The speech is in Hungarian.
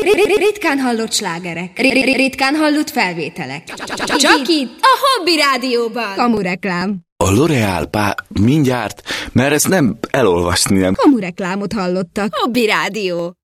Ritkán hallott slágerek. Ritkán hallott felvételek. Csak itt, a Hobby Rádióban. Kamureklám. A L'Oréal mindjárt, mert ezt nem elolvasni nem. Kamureklámot hallottak. Hobby Rádió.